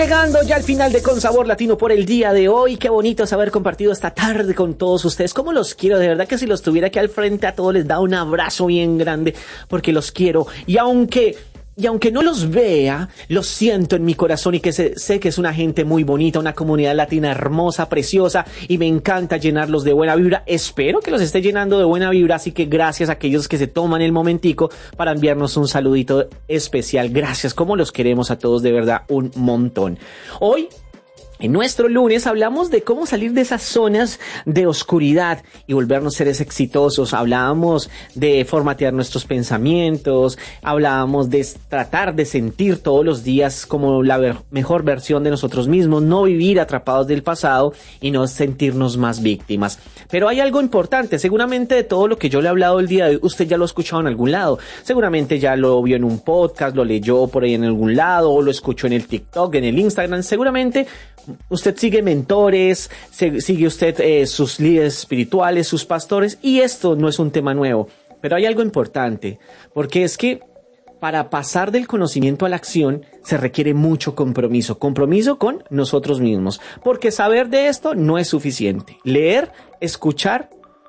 Llegando ya al final de Con Sabor Latino por el día de hoy. Qué bonito es haber compartido esta tarde con todos ustedes. Cómo los quiero, de verdad que si los tuviera aquí al frente a todos les da un abrazo bien grande porque los quiero. Y aunque no los vea, los siento en mi corazón y que sé que es una gente muy bonita, una comunidad latina hermosa, preciosa, y me encanta llenarlos de buena vibra. Espero que los esté llenando de buena vibra, así que gracias a aquellos que se toman el momentico para enviarnos un saludito especial. Gracias, como los queremos a todos de verdad un montón. Hoy, en nuestro lunes, hablamos de cómo salir de esas zonas de oscuridad y volvernos seres exitosos. Hablábamos de formatear nuestros pensamientos, hablábamos de tratar de sentir todos los días como la mejor versión de nosotros mismos, no vivir atrapados del pasado y no sentirnos más víctimas. Pero hay algo importante, seguramente de todo lo que yo le he hablado el día de hoy, usted ya lo ha escuchado en algún lado, seguramente ya lo vio en un podcast, lo leyó por ahí en algún lado, o lo escuchó en el TikTok, en el Instagram, seguramente usted sigue mentores, sigue usted sus líderes espirituales, sus pastores, y esto no es un tema nuevo. Pero hay algo importante, porque es que para pasar del conocimiento a la acción se requiere mucho compromiso con nosotros mismos, porque saber de esto no es suficiente. Leer, escuchar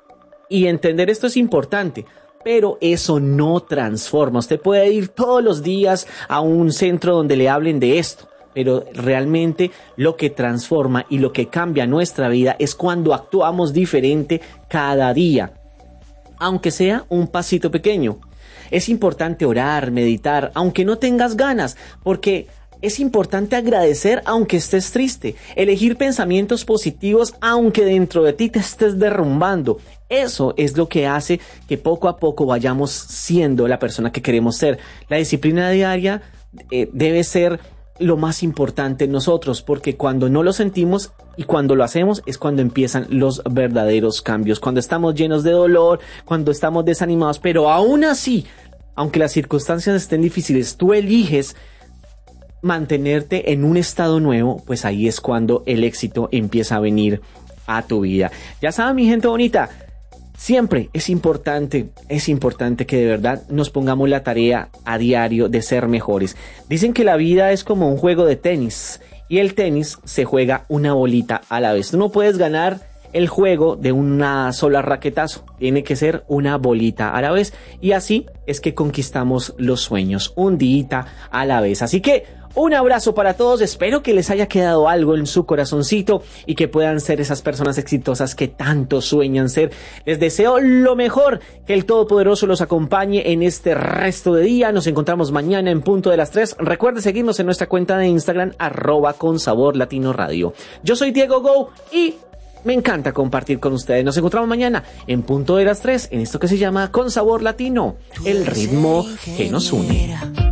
y entender esto es importante, pero eso no transforma. Usted puede ir todos los días a un centro donde le hablen de esto, pero realmente lo que transforma y lo que cambia nuestra vida es cuando actuamos diferente cada día, aunque sea un pasito pequeño. Es importante orar, meditar, aunque no tengas ganas, porque es importante agradecer aunque estés triste, elegir pensamientos positivos aunque dentro de ti te estés derrumbando. Eso es lo que hace que poco a poco vayamos siendo la persona que queremos ser. La disciplina diaria debe ser lo más importante en nosotros, porque cuando no lo sentimos y cuando lo hacemos es cuando empiezan los verdaderos cambios, cuando estamos llenos de dolor, cuando estamos desanimados, pero aún así, aunque las circunstancias estén difíciles, tú eliges mantenerte en un estado nuevo, pues ahí es cuando el éxito empieza a venir a tu vida. Ya saben, mi gente bonita, siempre es importante que de verdad nos pongamos la tarea a diario de ser mejores. Dicen que la vida es como un juego de tenis y el tenis se juega una bolita a la vez. Tú no puedes ganar el juego de una sola raquetazo, tiene que ser una bolita a la vez, y así es que conquistamos los sueños, un día a la vez. Así que un abrazo para todos, espero que les haya quedado algo en su corazoncito y que puedan ser esas personas exitosas que tanto sueñan ser. Les deseo lo mejor, que el Todopoderoso los acompañe en este resto de día. Nos encontramos mañana en punto de las 3. Recuerde seguirnos en nuestra cuenta de Instagram, @consaborlatinoradio. Yo soy Diego Go y me encanta compartir con ustedes. Nos encontramos mañana en punto de las 3 en esto que se llama Con Sabor Latino, el ritmo que nos une.